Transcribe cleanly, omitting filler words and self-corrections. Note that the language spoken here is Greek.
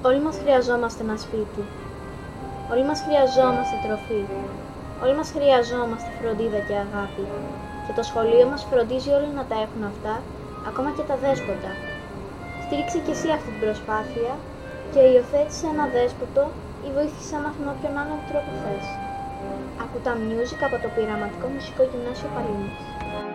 Όλοι μας χρειαζόμαστε ένα σπίτι. Όλοι μας χρειαζόμαστε τροφή. Όλοι μας χρειαζόμαστε φροντίδα και αγάπη. Και το σχολείο μας φροντίζει όλοι να τα έχουν αυτά, ακόμα και τα δέσποτα. Στήριξε κι εσύ αυτή την προσπάθεια και υιοθέτησε ένα δέσποτο ή βοήθησέ μας με όποιον άλλον τρόπο θες. Άκου τα music από το πειραματικό μουσικό γυμνάσιο Παλίνας.